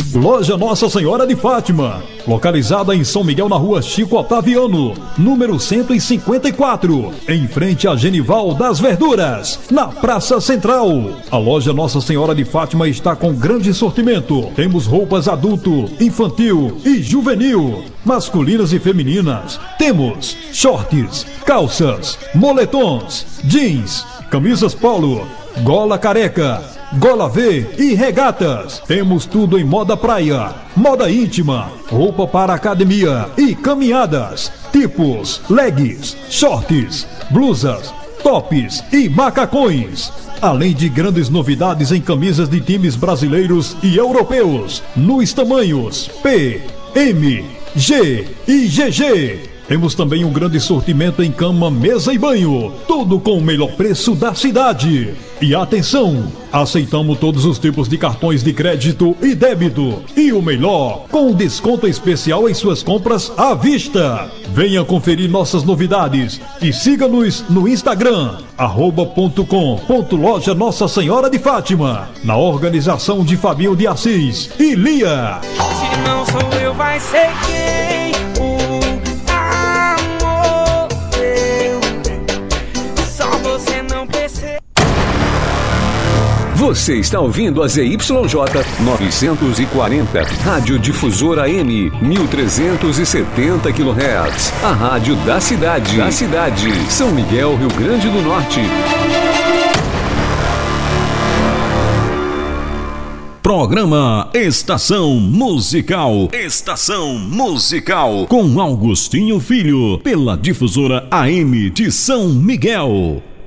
Loja Nossa Senhora de Fátima, localizada em São Miguel, na rua Chico Otaviano, número 154, em frente a Genival das Verduras, na Praça Central. A loja Nossa Senhora de Fátima está com grande sortimento. Temos roupas adulto, infantil e juvenil, masculinas e femininas. Temos shorts, calças, moletons, jeans, camisas polo, gola careca, gola V e regatas. Temos tudo em moda praia, moda íntima, roupa para academia e caminhadas, tipos leggings, shorts, blusas, tops e macacões. Além de grandes novidades em camisas de times brasileiros e europeus, nos tamanhos P, M, G e GG. Temos também um grande sortimento em cama, mesa e banho, tudo com o melhor preço da cidade. E atenção, aceitamos todos os tipos de cartões de crédito e débito. E o melhor, com desconto especial em suas compras à vista. Venha conferir nossas novidades e siga-nos no Instagram, @.com.loja Nossa Senhora de Fátima, na organização de Fabinho de Assis e Lia. Se não sou eu, vai ser quem? Você está ouvindo a ZYJ 940, Rádio Difusora AM, 1370 kHz. A rádio da cidade. São Miguel, Rio Grande do Norte. Programa Estação Musical. Estação Musical. Com Augustinho Filho, pela Difusora AM de São Miguel.